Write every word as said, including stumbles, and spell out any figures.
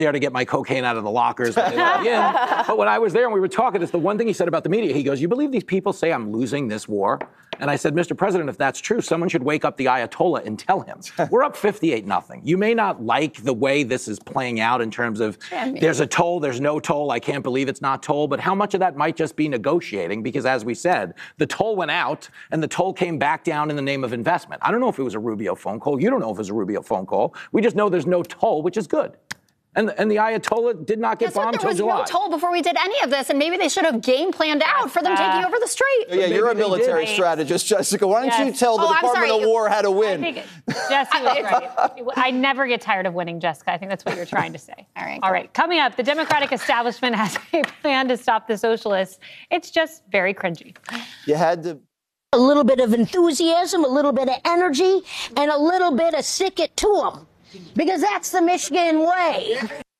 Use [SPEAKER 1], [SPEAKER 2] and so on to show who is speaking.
[SPEAKER 1] there to get my cocaine out of the lockers when they let me in. But when I was there and we were talking, it's the one thing he said about the media. He goes, "You believe these people say I'm losing this war?" And I said, "Mister President, if that's true, someone should wake up the Ayatollah and tell him. We're up fifty-eight nothing. You may not like the way this is playing out in terms of there's a toll, there's no toll. I can't believe it's not toll. But how much of that might just be negotiating? Because as we said, the toll went out and the toll came back down in the name of investment. I don't know if it was a Rubio phone call. You don't know if it was a Rubio phone call. We just know there's no toll, which is good. And, and the Ayatollah did not get
[SPEAKER 2] Guess
[SPEAKER 1] bombed until July.
[SPEAKER 2] There was no toll before we did any of this, and maybe they should have game planned out for them uh, taking over the strait.
[SPEAKER 3] Yeah, you're a military strategist, Jessica. Why don't yes. you tell the
[SPEAKER 2] oh,
[SPEAKER 3] Department of War how to win?
[SPEAKER 4] I think Jesse was right. I never get tired of winning, Jessica. I think that's what you're trying to say.
[SPEAKER 2] All right.
[SPEAKER 4] All right. Coming up, the Democratic establishment has a plan to stop the socialists. It's just very cringy.
[SPEAKER 3] You had to...
[SPEAKER 5] A little bit of enthusiasm, a little bit of energy, and a little bit of stick it to them. Because that's the Michigan way.